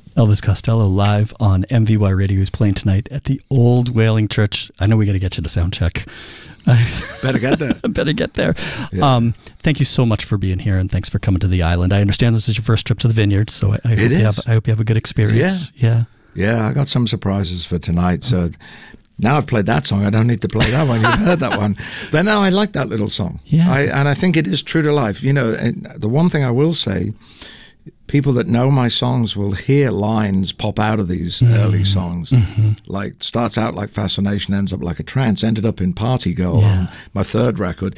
Elvis Costello live on MVY Radio. He's playing tonight at the Old Whaling Church. I know we got to get you to sound check. Better get there. Better get there. Yeah. Thank you so much for being here, and thanks for coming to the island. I understand this is your first trip to the vineyard, so I hope you have a good experience. Yeah. I got some surprises for tonight. So now I've played that song, I don't need to play that one. You've heard that one. But now I like that little song. Yeah. And I think it is true to life. You know, the one thing I will say, people that know my songs will hear lines pop out of these early songs. Like, starts out like Fascination, ends up like a Trance, ended up in Party Girl on my third record.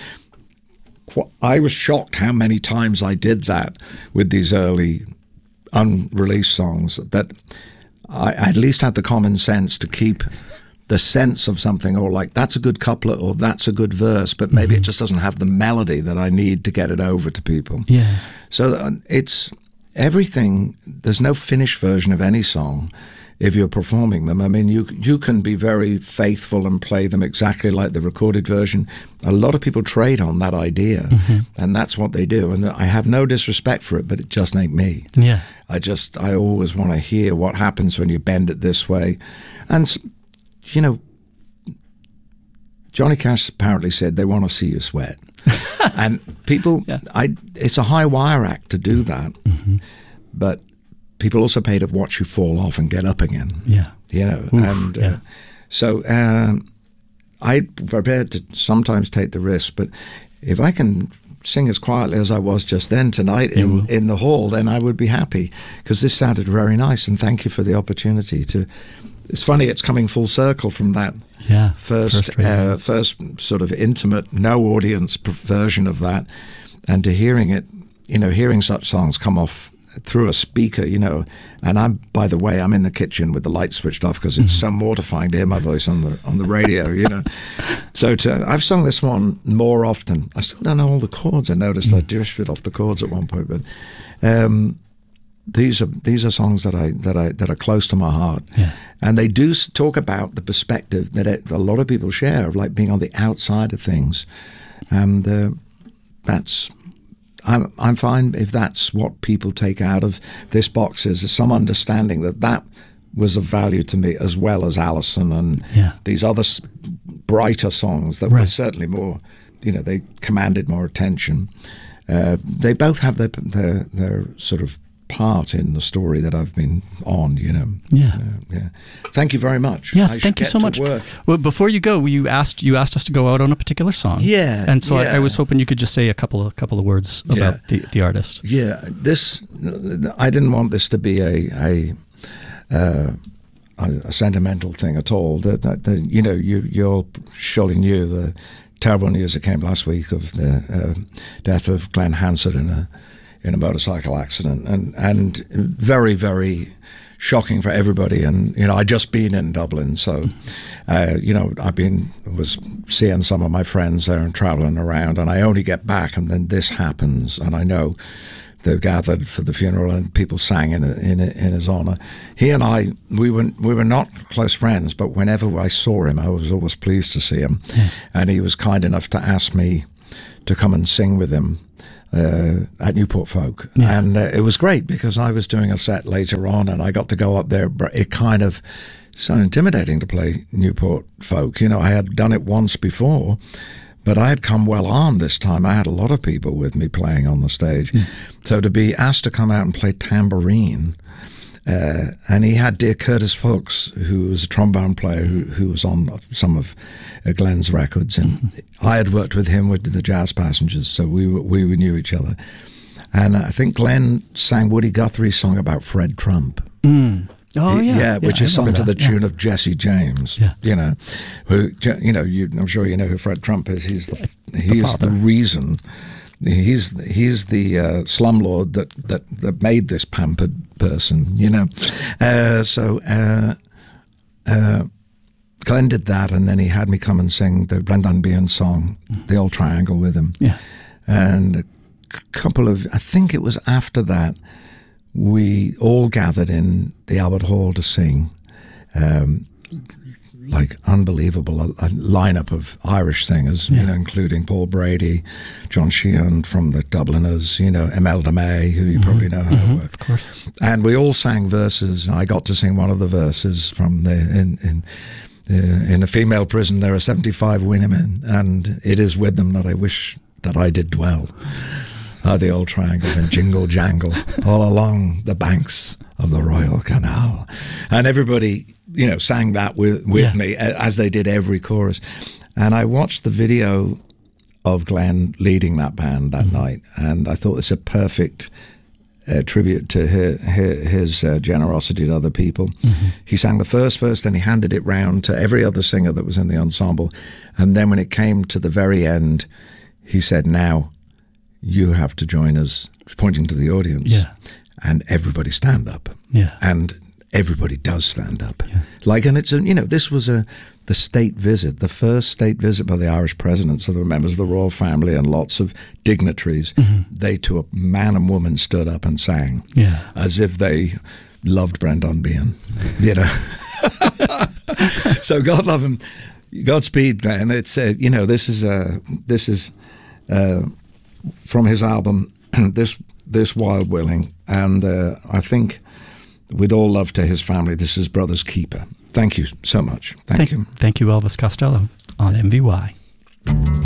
I was shocked how many times I did that with these early unreleased songs, that I at least had the common sense to keep the sense of something, or like, that's a good couplet, or that's a good verse, but maybe it just doesn't have the melody that I need to get it over to people. Yeah. So it's everything. There's no finished version of any song if you're performing them. I mean, you can be very faithful and play them exactly like the recorded version. A lot of people trade on that idea, and that's what they do. And I have no disrespect for it, but it just ain't me. Yeah. I always want to hear what happens when you bend it this way. And, you know, Johnny Cash apparently said they want to see you sweat. And people, it's a high wire act to do that. But people also pay to watch you fall off and get up again. Yeah. You know, so I prepared to sometimes take the risk, but if I can sing as quietly as I was just then tonight in the hall, then I would be happy, because this sounded very nice, and thank you for the opportunity to. It's funny, it's coming full circle from that first sort of intimate, no audience version of that, and to hearing it, you know, hearing such songs come off through a speaker, you know. And by the way, I'm in the kitchen with the light switched off because it's so mortifying to hear my voice on the radio, you know. So I've sung this one more often. I still don't know all the chords. I noticed I drifted off the chords at one point, but these are songs that are close to my heart, and they do talk about the perspective that a lot of people share of, like, being on the outside of things, and that's. I'm fine if that's what people take out of this box, is some understanding that was of value to me, as well as Alison and these other brighter songs that were certainly more, you know, they commanded more attention. They both have their sort of part in the story that I've been on, you know. Thank you very much. Thank you so much. Well, before you go, you asked us to go out on a particular song. And so I was hoping you could just say a couple of words about the artist. This, I didn't want this to be a sentimental thing at all. That you know, you all surely knew the terrible news that came last week of the death of Glenn Hansard in a motorcycle accident, and very, very shocking for everybody. And, you know, I'd just been in Dublin, so, you know, was seeing some of my friends there and traveling around, and I only get back, and then this happens, and I know they gathered for the funeral and people sang in his honor. He and I, we were not close friends, but whenever I saw him, I was always pleased to see him, and he was kind enough to ask me to come and sing with him at Newport Folk, and it was great, because I was doing a set later on and I got to go up there, but it kind of so intimidating to play Newport Folk. You know, I had done it once before, but I had come well armed this time. I had a lot of people with me playing on the stage, so to be asked to come out and play tambourine, and he had dear Curtis Folks, who was a trombone player who was on some of Glenn's records, and I had worked with him with the Jazz Passengers, so we knew each other. And I think Glenn sang Woody Guthrie's song about Fred Trump. Which is sung to the tune of Jesse James. You know, who, you know, I'm sure you know who Fred Trump is. He's the reason. He's the slumlord that made this pampered person, you know. Glenn did that, and then he had me come and sing the Brendan Behan song, The Old Triangle, with him. And a couple of, I think it was after that, we all gathered in the Albert Hall to sing. like unbelievable a lineup of Irish singers, you know, including Paul Brady, John Sheehan from the Dubliners, you know, Imelda May, who you probably know her work. Of course. And we all sang verses. I got to sing one of the verses from in a female prison. There are 75 women, and it is with them that I wish that I did dwell. The old triangle and jingle jangle all along the banks of the Royal Canal. And everybody, you know, sang that with me, as they did every chorus. And I watched the video of Glenn leading that band that night, and I thought it's a perfect tribute to his generosity to other people. He sang the first verse, then he handed it round to every other singer that was in the ensemble. And then when it came to the very end, he said, "Now, you have to join us," pointing to the audience. Yeah. And everybody stand up. Yeah. And everybody does stand up. Yeah. Like, and it's, you know, this was the state visit, the first state visit by the Irish presidents, so the members of the royal family and lots of dignitaries. They, to a man and woman, stood up and sang. Yeah. As if they loved Brendan Behan, you know. So God love him. Godspeed, Glenn. It's, you know, this is from his album, This Wild Willing, and I think, with all love to his family, this is Brother's Keeper. Thank you so much. Thank you. Thank you, Elvis Costello, on MVY.